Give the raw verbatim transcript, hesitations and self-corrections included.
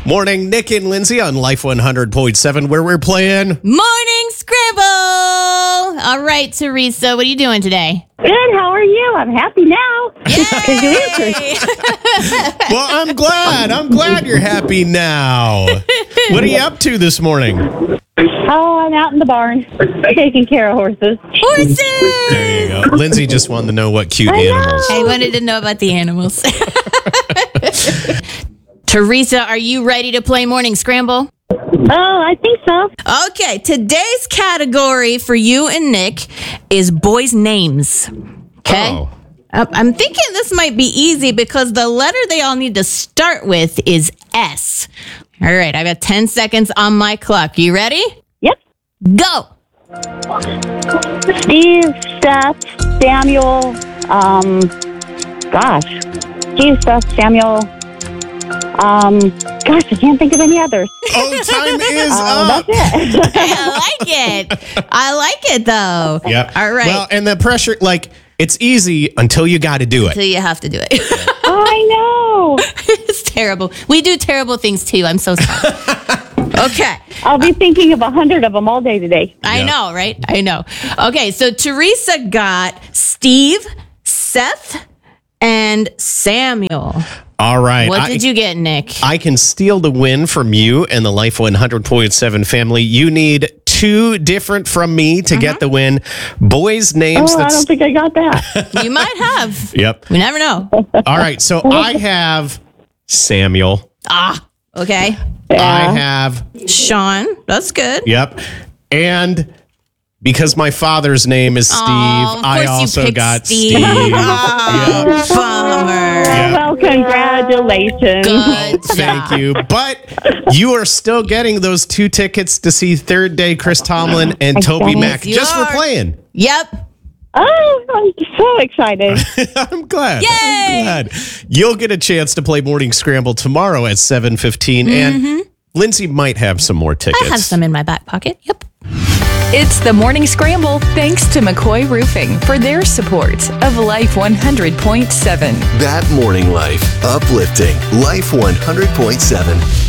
Morning, Nick and Lindsay on Life one hundred point seven, where we're playing Morning Scramble. All right, Teresa, what are you doing today? Good, how are you? I'm happy now. Because you answered. Well, I'm glad. I'm glad you're happy now. What are you up to this morning? Oh, I'm out in the barn taking care of horses. Horses! There you go. Lindsay just wanted to know what cute I know. animals. I wanted to know about the animals. Teresa, are you ready to play Morning Scramble? Oh, I think so. Okay, today's category for you and Nick is boys' names. Okay? Oh. Uh, I'm thinking this might be easy because the letter they all need to start with is S. All right, I got ten seconds on my clock. You ready? Yep. Go. Steve, Seth, Samuel, um, gosh. Steve, Seth, Samuel, um, gosh, I can't think of any others. Oh, time is Um, up. that's it. Hey, I like it. I like it, though. Yep. All right. Well, and the pressure, like, it's easy until you got to do it. So you have to do it. I know. It's terrible. We do terrible things, too. I'm so sorry. Okay. I'll be thinking of a hundred of them all day today. I Yeah. know, right? I know. Okay, so Teresa got Steve, Seth, and Samuel. All right. What I- did you get, Nick? I can steal the win from you and the Life one hundred point seven family. You need two different from me to get the win. Boys' names. Oh, I that's don't think I got that. You might have. Yep. We never know. All right. So I have Samuel. Ah, okay. I Yeah. have, Sean, that's good. yep. And because my father's name is Steve, Oh, of I course you also picked got Steve. Steve. Oh, Yep. bummer. Yeah. Well, congratulations. Good Thank job. you. But you are still getting those two tickets to see Third Day Chris Tomlin and Toby Yes, Mac you just for are. playing. Yep. Oh, I'm so excited. I'm glad. Yay! I'm glad. You'll get a chance to play Morning Scramble tomorrow at seven fifteen. And Lindsay might have some more tickets. I have some in my back pocket. Yep. It's the Morning Scramble, thanks to McCoy Roofing for their support of Life one hundred point seven. That morning life. Uplifting. Life one hundred point seven.